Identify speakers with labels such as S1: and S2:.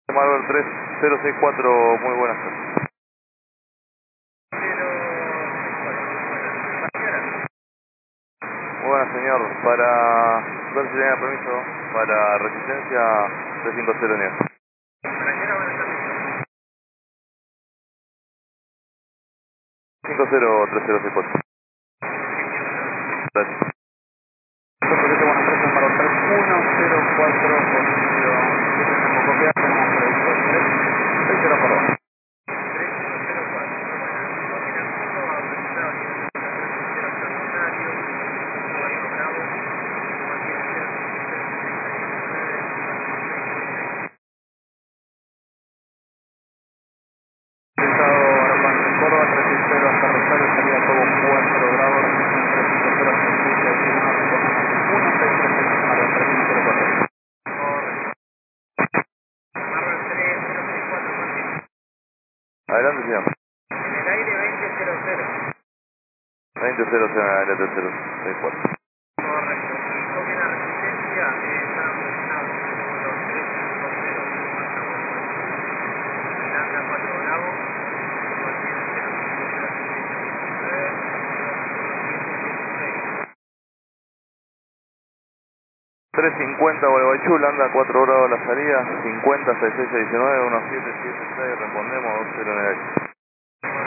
S1: Marvel 3064, muy buenas tardes. Muy buenas, señor. Para ver si tenía permiso para resistencia 350 unidades.
S2: ¿Para qué hora van a estar listos?
S1: 503064. Gracias.
S2: Porque tengo una empresa para 3104 tenemos copias, tenemos previsto 3 por 2. 3104. Estado Armando Córdoba, 360 hasta Rosario, salida todo 4 grados, 350 hasta Jujuy, 163 Marvel 3104. Marvel 3064, Martín.
S1: Adelante, señor.
S2: En el aire 2000.
S1: 2000 en el área 3064.
S2: Correcto. Y copia la resistencia, están posicionados los 350 hasta Holanda 4 Bravo, mantiene
S1: 350 Gualeguaychú, Landa 4 grados la salida, 50 6619, 1776, respondemos 20 en el aire.